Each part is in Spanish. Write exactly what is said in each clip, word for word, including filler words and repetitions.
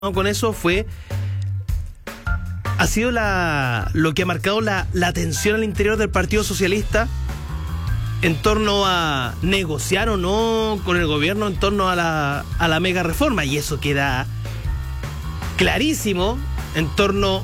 con eso fue ha sido la lo que ha marcado la, la tensión al interior del Partido Socialista en torno a negociar o no con el gobierno en torno a la, a la mega reforma, y eso queda clarísimo en torno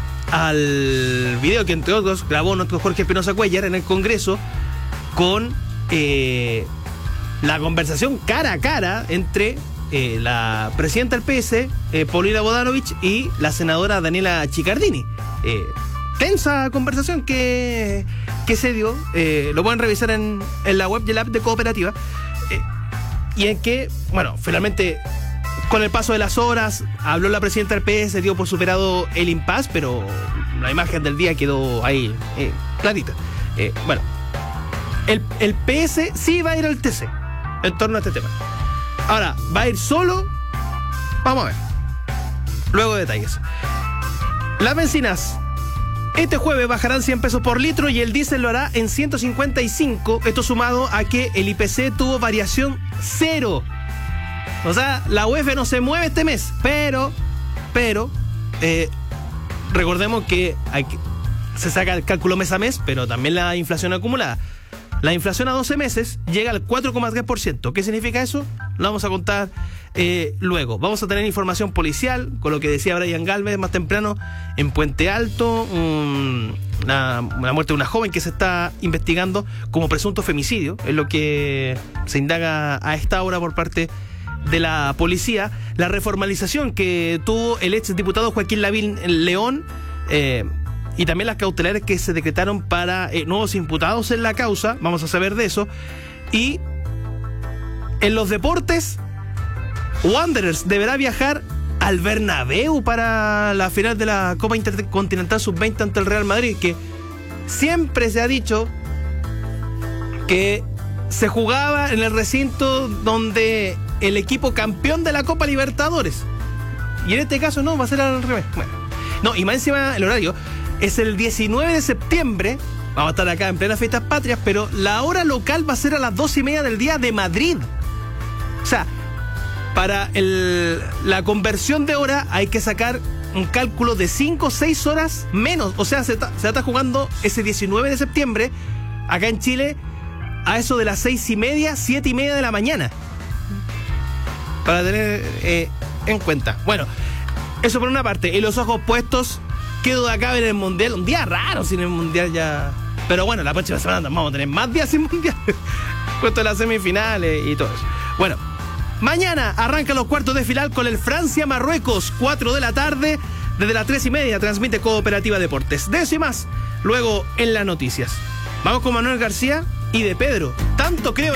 al video que entre otros grabó nuestro Jorge Espinosa Cuellar en el Congreso con eh, la conversación cara a cara entre Eh, la presidenta del P S, eh, Paulina Bodanovich, y la senadora Daniela Chiccardini. Eh, tensa conversación que, que se dio, eh, lo pueden revisar en, en la web y el app de Cooperativa, eh, y en que, bueno, finalmente, con el paso de las horas, habló la presidenta del P S, dio por superado el impasse, pero la imagen del día quedó ahí, eh, clarita. Eh, bueno, el, el P S sí va a ir al T C en torno a este tema. Ahora, ¿va a ir solo? Vamos a ver. Luego detalles. Las bencinas este jueves bajarán cien pesos por litro y el diésel lo hará en ciento cincuenta y cinco. Esto sumado a que el I P C tuvo variación cero. O sea, la U E F no se mueve este mes. Pero, pero, eh, recordemos que, hay que se saca el cálculo mes a mes, pero también la inflación acumulada. La inflación a doce meses llega al cuatro coma tres por ciento. ¿Qué significa eso? Lo vamos a contar eh, luego. Vamos a tener información policial, con lo que decía Brian Galvez más temprano, en Puente Alto, un, la, la muerte de una joven que se está investigando como presunto femicidio, es lo que se indaga a esta hora por parte de la policía. La reformalización que tuvo el ex diputado Joaquín Lavín León, eh, y también las cautelares que se decretaron para eh, nuevos imputados en la causa, vamos a saber de eso. Y en los deportes, Wanderers deberá viajar al Bernabéu para la final de la Copa Intercontinental sub veinte ante el Real Madrid, que siempre se ha dicho que se jugaba en el recinto donde el equipo campeón de la Copa Libertadores, y en este caso no, va a ser al revés. Bueno, no, y más encima el horario es el diecinueve de septiembre. Vamos a estar acá en plenas fiestas patrias, pero la hora local va a ser a las dos y media del día de Madrid. O sea, para el, la conversión de hora hay que sacar un cálculo de cinco o seis horas menos. O sea, se está, se está jugando ese diecinueve de septiembre acá en Chile a eso de las seis y media, siete y media de la mañana. Para tener eh, en cuenta. Bueno, eso por una parte. Y los ojos puestos, quedo de acá en el Mundial. Un día raro sin el Mundial ya. Pero bueno, la próxima semana vamos a tener más días sin Mundial. Cuento de las semifinales y todo eso. Bueno, mañana arrancan los cuartos de final con el Francia-Marruecos, cuatro de la tarde. Desde las tres y media transmite Cooperativa Deportes. De eso y más, luego en las noticias. Vamos con Manuel García y de Pedro. Tanto creo en